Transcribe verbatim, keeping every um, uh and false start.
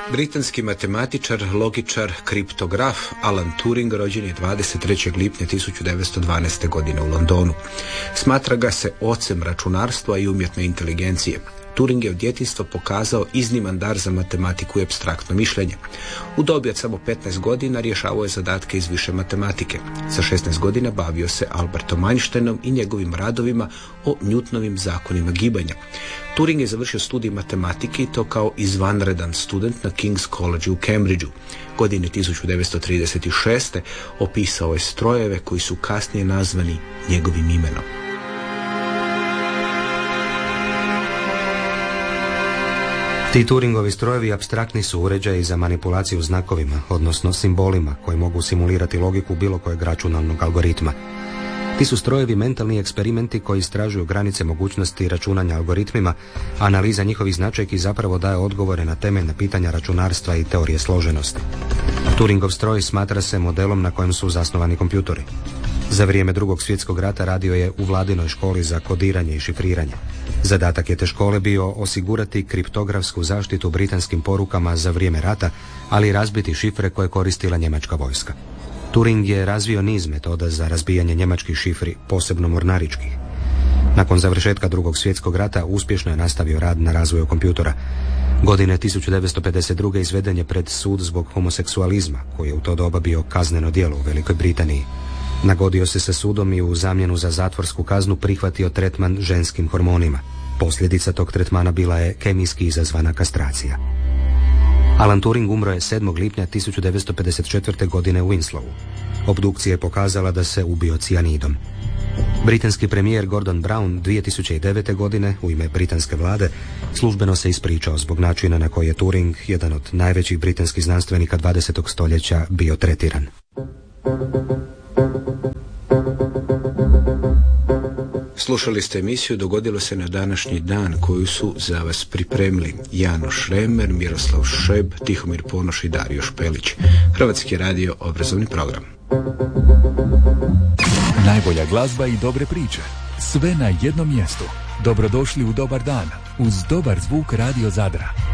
Britanski matematičar, logičar, kriptograf Alan Turing rođen je dvadeset trećeg lipnja tisuću devetsto dvanaeste. godine u Londonu. Smatra ga se ocem računarstva i umjetne inteligencije. Turing je od djetinjstva pokazao izniman dar za matematiku i apstraktno mišljenje. U dobi od samo petnaest godina rješavao je zadatke iz više matematike. Sa šesnaest godina bavio se Albertom Einsteinom i njegovim radovima o Newtonovim zakonima gibanja. Turing je završio studij matematike i to kao izvanredan student na King's College u Cambridgeu. Godine tisuću devetsto trideset šeste. opisao je strojeve koji su kasnije nazvani njegovim imenom. Ti Turingovi strojevi apstraktni su uređaji za manipulaciju znakovima, odnosno simbolima, koji mogu simulirati logiku bilo kojeg računalnog algoritma. Ti su strojevi mentalni eksperimenti koji istražuju granice mogućnosti računanja algoritmima, a analiza njihovih značajki zapravo daje odgovore na temeljna pitanja računarstva i teorije složenosti. Turingov stroj smatra se modelom na kojem su zasnovani kompjutori. Za vrijeme Drugog svjetskog rata radio je u vladinoj školi za kodiranje i šifriranje. Zadatak je te škole bio osigurati kriptografsku zaštitu britanskim porukama za vrijeme rata, ali i razbiti šifre koje koristila njemačka vojska. Turing je razvio niz metoda za razbijanje njemačkih šifri, posebno mornaričkih. Nakon završetka Drugog svjetskog rata uspješno je nastavio rad na razvoju kompjutora. Godine tisuću devetsto pedeset druge. izveden je pred sud zbog homoseksualizma, koji je u to doba bio kazneno djelo u Velikoj Britaniji. Nagodio se sa sudom i u zamjenu za zatvorsku kaznu prihvatio tretman ženskim hormonima. Posljedica tog tretmana bila je kemijski izazvana kastracija. Alan Turing umro je sedmog lipnja tisuću devetsto pedeset četvrte. godine u Winslowu. Obdukcija je pokazala da se ubio cijanidom. Britanski premijer Gordon Brown dvije tisuće devete. godine u ime britanske vlade službeno se ispričao zbog načina na koji je Turing, jedan od najvećih britanskih znanstvenika dvadesetog stoljeća, bio tretiran. Slušali ste emisiju Dogodilo se na današnji dan, koju su za vas pripremili Janoš Remer, Miroslav Šeb, Tihomir Ponoš i Dario Špelić. Hrvatski radio obrazovni program. Najbolja glazba i dobre priče. Sve na jednom mjestu. Dobrodošli u dobar dan uz dobar zvuk Radio Zadra.